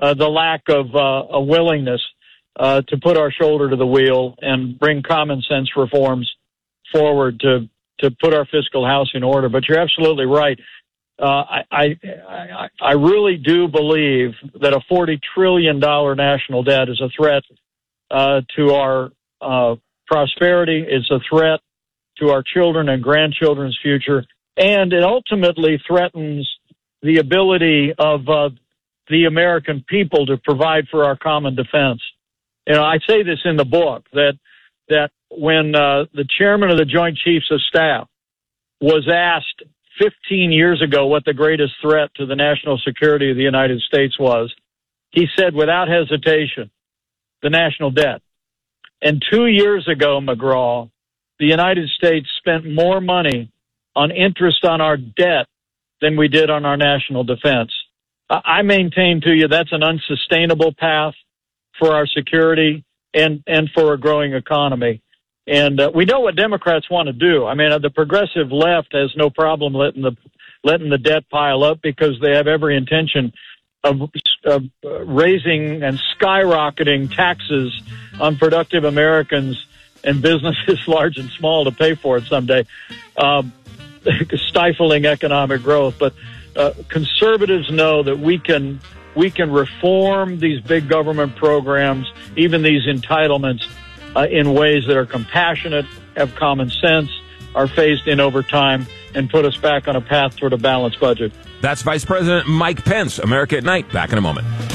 the lack of a willingness to put our shoulder to the wheel and bring common sense reforms forward to put our fiscal house in order. But you're absolutely right. I really do believe that a $40 trillion national debt is a threat to our prosperity. It's a threat to our children and grandchildren's future, and it ultimately threatens the ability of the American people to provide for our common defense. You know, I say this in the book that when the chairman of the Joint Chiefs of Staff was asked 15 years ago what the greatest threat to the national security of the United States was, he said without hesitation, the national debt. And 2 years ago, McGraw, the United States spent more money on interest on our debt than we did on our national defense. I maintain to you that's an unsustainable path for our security and for a growing economy. And we know what Democrats want to do. I mean, the progressive left has no problem letting the debt pile up because they have every intention of raising and skyrocketing taxes on productive Americans and businesses large and small to pay for it someday, stifling economic growth. But conservatives know that we can reform these big government programs, even these entitlements, in ways that are compassionate, have common sense, are phased in over time, and put us back on a path toward a balanced budget. That's Vice President Mike Pence. America at Night. Back in a moment.